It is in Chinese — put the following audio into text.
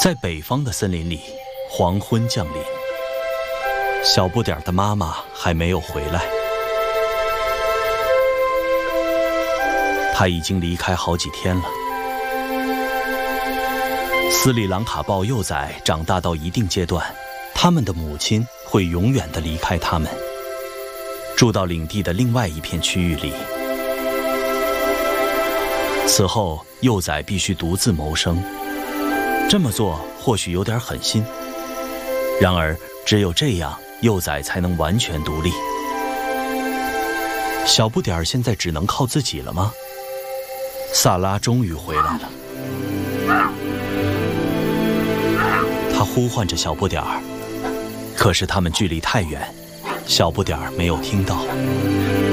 在北方的森林里，黄昏降临，小不点儿的妈妈还没有回来。她已经离开好几天了。斯里兰卡豹幼崽长大到一定阶段，他们的母亲会永远地离开他们，住到领地的另外一片区域里。此后，幼崽必须独自谋生。这么做或许有点狠心，然而只有这样，幼崽才能完全独立。小不点儿现在只能靠自己了吗？萨拉终于回来了，他呼唤着小不点儿，可是他们距离太远，小不点儿没有听到。